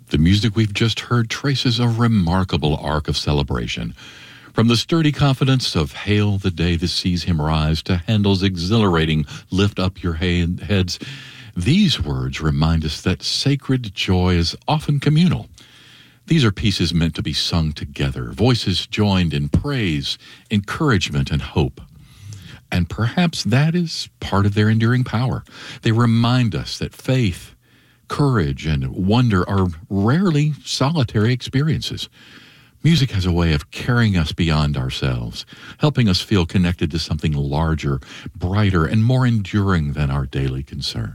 The music we've just heard traces a remarkable arc of celebration. From the sturdy confidence of Hail the Day that sees him rise to Handel's exhilarating Lift Up Your Heads, these words remind us that sacred joy is often communal. These are pieces meant to be sung together, voices joined in praise, encouragement, and hope. And perhaps that is part of their enduring power. They remind us that faith, courage, and wonder are rarely solitary experiences. Music has a way of carrying us beyond ourselves, helping us feel connected to something larger, brighter, and more enduring than our daily concerns.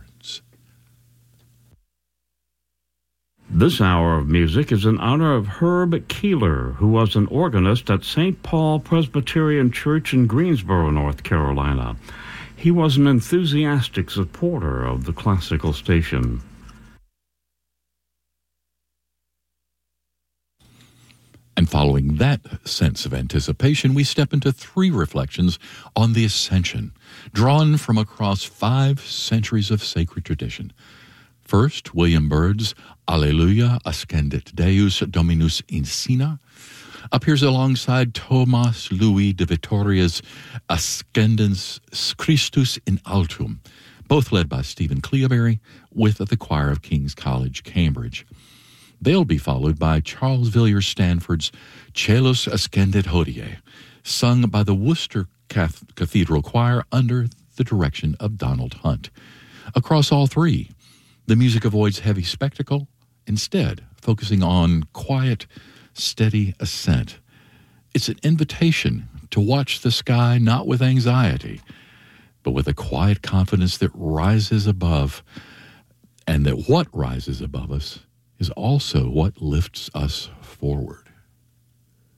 This hour of music is in honor of Herb Keeler, who was an organist at St. Paul Presbyterian Church in Greensboro, North Carolina. He was an enthusiastic supporter of the classical station. And following that sense of anticipation, we step into 3 reflections on the Ascension, drawn from across 5 centuries of sacred tradition. First, William Byrd's Alleluia Ascendit Deus Dominus in Sina appears alongside Thomas Louis de Vittoria's Ascendens Christus in Altum, both led by Stephen Cleobury with the choir of King's College, Cambridge. They'll be followed by Charles Villiers Stanford's Celos Ascendit Hodie, sung by the Worcester Cathedral Choir under the direction of Donald Hunt. Across all 3, the music avoids heavy spectacle, instead focusing on quiet, steady ascent. It's an invitation to watch the sky not with anxiety, but with a quiet confidence that rises above, and that what rises above us is also what lifts us forward.